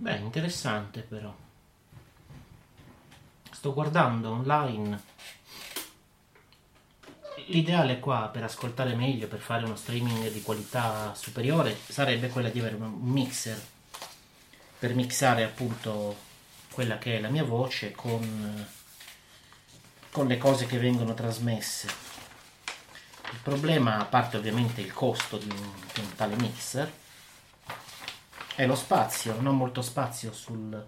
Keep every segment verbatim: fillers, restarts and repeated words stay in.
Beh, interessante però. Sto guardando online. L'ideale qua per ascoltare meglio, per fare uno streaming di qualità superiore, sarebbe quella di avere un mixer per mixare appunto quella che è la mia voce con, con le cose che vengono trasmesse. Il problema, a parte ovviamente il costo di un, di un tale mixer, è lo spazio. Non ho molto spazio sul,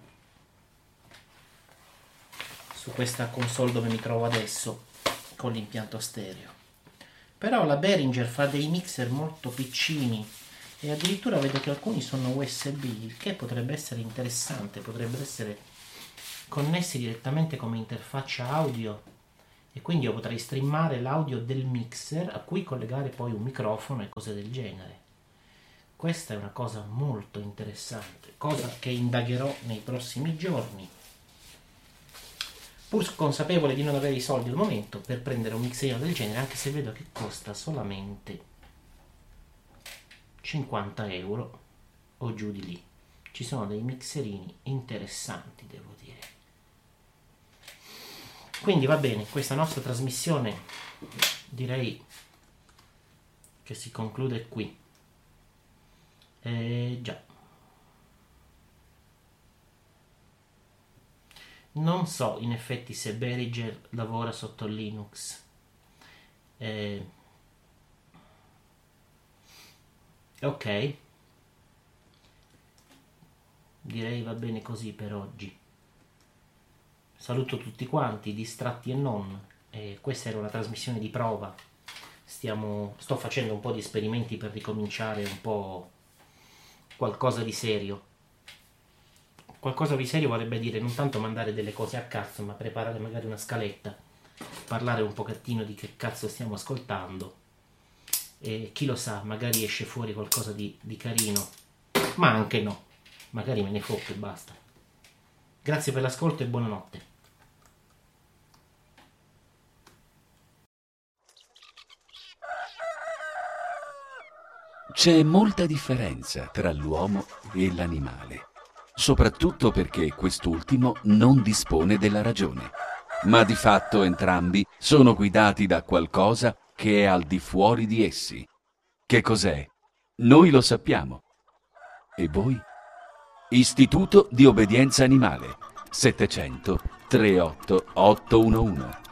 su questa console dove mi trovo adesso con l'impianto stereo. Però la Behringer fa dei mixer molto piccini e addirittura vedo che alcuni sono U S B, il che potrebbe essere interessante, potrebbero essere connessi direttamente come interfaccia audio e quindi io potrei streamare l'audio del mixer a cui collegare poi un microfono e cose del genere. Questa è una cosa molto interessante, cosa che indagherò nei prossimi giorni, pur consapevole di non avere i soldi al momento per prendere un mixerino del genere, anche se vedo che costa solamente cinquanta euro o giù di lì. Ci sono dei mixerini interessanti, devo dire. Quindi va bene, questa nostra trasmissione direi che si conclude qui. Eh già. Non so in effetti se Behringer lavora sotto Linux. Eh, ok. Direi va bene così per oggi. Saluto tutti quanti, distratti e non. Eh, questa era una trasmissione di prova. Stiamo, sto facendo un po' di esperimenti per ricominciare un po' qualcosa di serio. Qualcosa di serio vorrebbe dire non tanto mandare delle cose a cazzo, ma preparare magari una scaletta, parlare un pochettino di che cazzo stiamo ascoltando e chi lo sa, magari esce fuori qualcosa di, di carino, ma anche no, magari me ne fotto e basta. Grazie per l'ascolto e buonanotte. C'è molta differenza tra l'uomo e l'animale, soprattutto perché quest'ultimo non dispone della ragione, ma di fatto entrambi sono guidati da qualcosa che è al di fuori di essi. Che cos'è? Noi lo sappiamo. E voi? Istituto di Obbedienza Animale, settecento trentotto ottocentoundici.